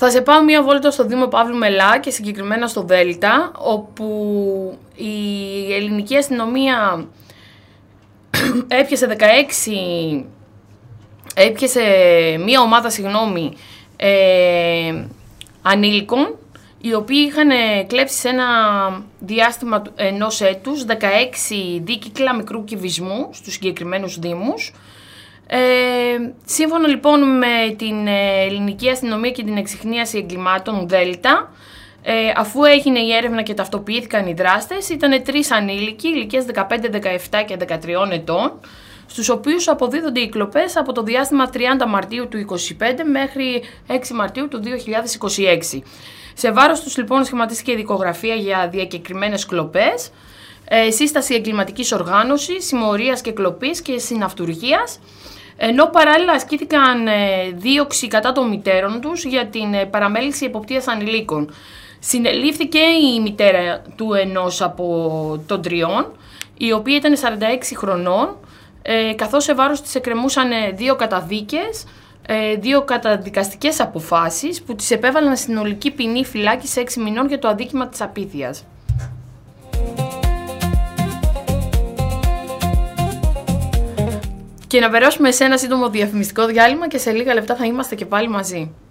Θα σε πάω μία βόλτα στο Δήμο Παύλου Μελά και συγκεκριμένα στο Δέλτα, όπου η ελληνική αστυνομία έπιασε μία ομάδα ανήλικων, οι οποίοι είχαν κλέψει σε ένα διάστημα ενός έτους 16 δίκυκλα μικρού κυβισμού στους συγκεκριμένους δήμους. Σύμφωνα λοιπόν με την ελληνική αστυνομία και την εξιχνίαση εγκλημάτων Δέλτα, αφού έγινε η έρευνα και ταυτοποιήθηκαν οι δράστες, ήταν 3 ανήλικοι ηλικίας 15, 17 και 13 ετών, στους οποίους αποδίδονται οι κλοπές από το διάστημα 30 Μαρτίου του 2025 μέχρι 6 Μαρτίου του 2026. Σε βάρος τους λοιπόν σχηματίστηκε δικογραφία για διακεκριμένες κλοπές, σύσταση εγκληματικής οργάνωσης, συμμορίας και κλοπής και συναυτουργίας, ενώ παράλληλα ασκήθηκαν δίωξη κατά των μητέρων τους για την παραμέληση εποπτείας ανηλίκων. Συνελήφθηκε η μητέρα του ενός από των τριών, η οποία ήταν 46 χρονών, καθώς σε βάρος της εκκρεμούσαν 2 καταδίκες, 2 καταδικαστικές αποφάσεις που της επέβαλαν συνολική ποινή φυλάκιση 6 μηνών για το αδίκημα της απίθειας. Και να περάσουμε σε ένα σύντομο διαφημιστικό διάλειμμα και σε λίγα λεπτά θα είμαστε και πάλι μαζί.